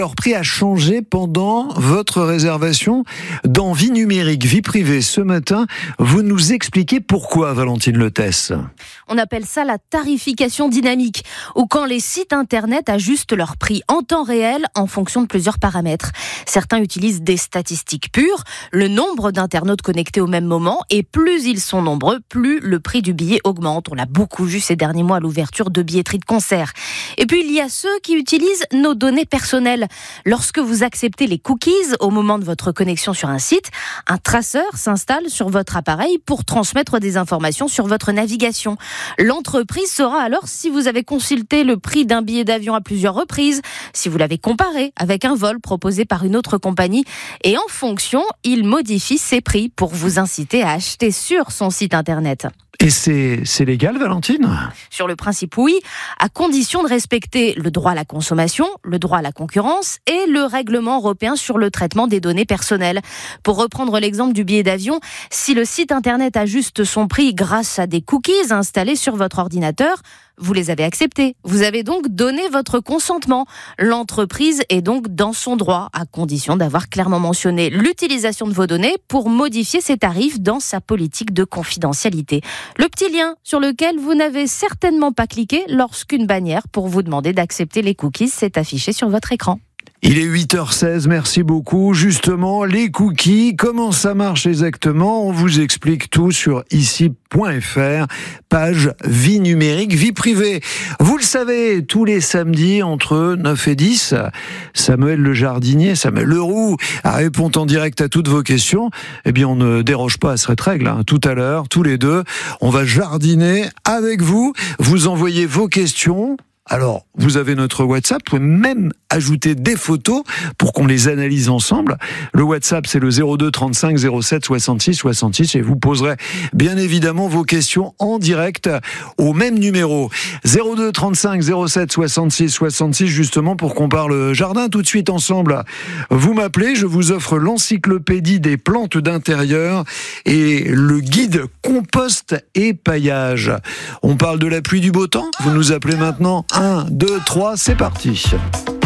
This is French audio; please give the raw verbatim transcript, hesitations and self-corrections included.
Leur prix a changé pendant votre réservation dans Vie numérique, vie privée. Ce matin, vous nous expliquez pourquoi, Valentine Letesse. On appelle ça la tarification dynamique, ou quand les sites internet ajustent leur prix en temps réel en fonction de plusieurs paramètres. Certains utilisent des statistiques pures, le nombre d'internautes connectés au même moment, et plus ils sont nombreux, plus le prix du billet augmente. On l'a beaucoup vu ces derniers mois à l'ouverture de billetteries de concerts. Et puis il y a ceux qui utilisent nos données personnelles. Lorsque vous acceptez les cookies au moment de votre connexion sur un site, un traceur s'installe sur votre appareil pour transmettre des informations sur votre navigation. L'entreprise saura alors si vous avez consulté le prix d'un billet d'avion à plusieurs reprises, si vous l'avez comparé avec un vol proposé par une autre compagnie, et en fonction, il modifie ses prix pour vous inciter à acheter sur son site internet. Et c'est, c'est légal, Valentine ? Sur le principe, oui, à condition de respecter le droit à la consommation, le droit à la concurrence et le règlement européen sur le traitement des données personnelles. Pour reprendre l'exemple du billet d'avion, si le site internet ajuste son prix grâce à des cookies installés sur votre ordinateur, vous les avez acceptés. Vous avez donc donné votre consentement. L'entreprise est donc dans son droit, à condition d'avoir clairement mentionné l'utilisation de vos données pour modifier ses tarifs dans sa politique de confidentialité. Le petit lien sur lequel vous n'avez certainement pas cliqué lorsqu'une bannière pour vous demander d'accepter les cookies s'est affichée sur votre écran. Il est huit heures seize, merci beaucoup. Justement, les cookies, comment ça marche exactement ? On vous explique tout sur ici point f r, page Vie numérique, vie privée. Vous le savez, tous les samedis entre neuf et dix, Samuel le jardinier, Samuel Leroux, répond en direct à toutes vos questions. Eh bien, on ne déroge pas à cette règle. Hein. Tout à l'heure, tous les deux, on va jardiner avec vous. Vous envoyez vos questions. Alors, vous avez notre WhatsApp, vous pouvez même ajouter des photos pour qu'on les analyse ensemble. Le WhatsApp, c'est le zéro deux trente-cinq zéro sept soixante-six soixante-six et vous poserez bien évidemment vos questions en direct au même numéro. zéro deux trente-cinq zéro sept soixante-six soixante-six justement pour qu'on parle jardin tout de suite ensemble. Vous m'appelez, je vous offre l'encyclopédie des plantes d'intérieur et le guide compost et paillage. On parle de la pluie du beau temps, vous nous appelez maintenant. un, deux, trois, c'est parti.